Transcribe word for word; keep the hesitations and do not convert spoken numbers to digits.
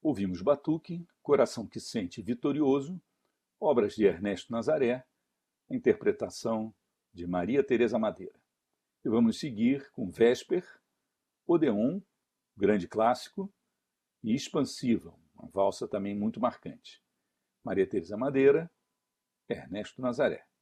Ouvimos Batuque, Coração que Sente Vitorioso, obras de Ernesto Nazaré, a interpretação de Maria Teresa Madeira. E vamos seguir com Vésper, Odeon, grande clássico, e Expansiva, uma valsa também muito marcante. Maria Teresa Madeira, Ernesto Nazaré.